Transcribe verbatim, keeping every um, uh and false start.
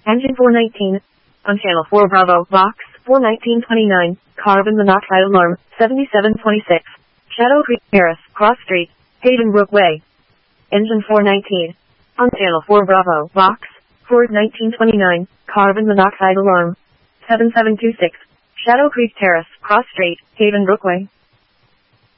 Engine four nineteen. On channel four Bravo, box four nineteen twenty-nine, carbon monoxide alarm, seventy-seven twenty-six. Shadow Creek Terrace, Cross Street, Havenbrook Way. Engine four nineteen. On channel four Bravo, box four nineteen twenty-nine, carbon monoxide alarm, seven seven two six. Shadow Creek Terrace, Cross Street, Havenbrook Way.